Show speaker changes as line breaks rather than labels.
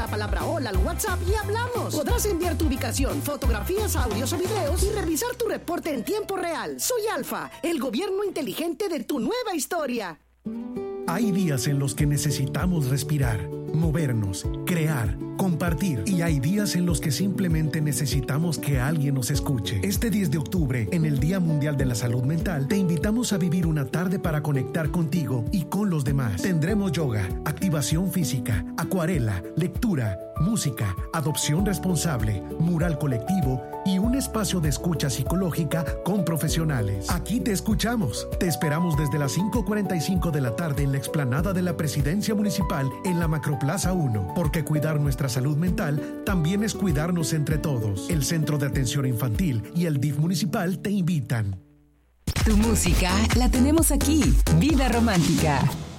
la palabra hola al WhatsApp y hablamos. Podrás enviar tu ubicación, fotografías, audios o videos y revisar tu reporte en tiempo real. Soy Alfa, el gobierno inteligente de tu nueva historia.
Hay días en los que necesitamos respirar, movernos, crear, compartir. Y hay días en los que simplemente necesitamos que alguien nos escuche. Este 10 de octubre, en el Día Mundial de la Salud Mental, te invitamos a vivir una tarde para conectar contigo y con los demás. Tendremos yoga, activación física, acuarela, lectura, música, adopción responsable, mural colectivo y un espacio de escucha psicológica con profesionales. Aquí te escuchamos. Te esperamos desde las 5:45 de la tarde en la explanada de la Presidencia Municipal en la Macroplaza 1, porque cuidar nuestra salud mental también es cuidarnos entre todos. El Centro de Atención Infantil y el DIF Municipal te invitan.
Tu música la tenemos aquí. Vida Romántica.